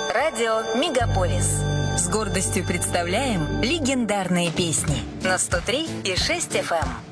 Радио «Мегаполис». С гордостью представляем легендарные песни на 103,6 FM.